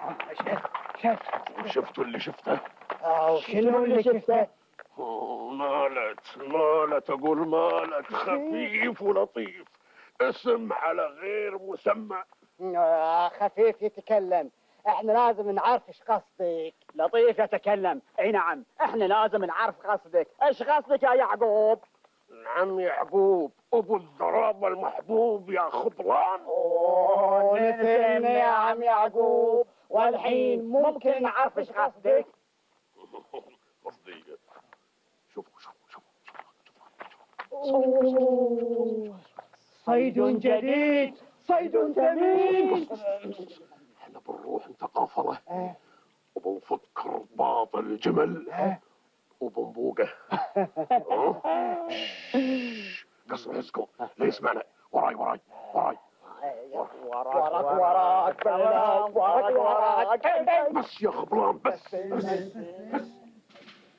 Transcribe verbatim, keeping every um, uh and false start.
شفت شفتوا اللي شفته؟ اه شنو اللي شفته؟ مالت مالت اقول مالت خفيف ولطيف، اسم على غير مسمى. آه خفيف يتكلم، احنا لازم نعرف ايش قصدك. لطيف يتكلم، اي نعم احنا لازم نعرف قصدك. ايش قصدك يا يعقوب؟ نعم يعقوب ابو الضرابه المحبوب يا خبران. اوه نسينا يا عم يعقوب، والحين ممكن نعرف ايش قصدك؟ قصدي شوفوا شوفوا شوفوا صيد جديد، صيد ثمين. احنا بنروح نتقافله وبنفك رباط الجمل وبنبوقه. قصر حسكم لا يسمعنا. وراي وراي وراي وراك وراك وراك وراك وراك. بس يا خبران بس بس, بس.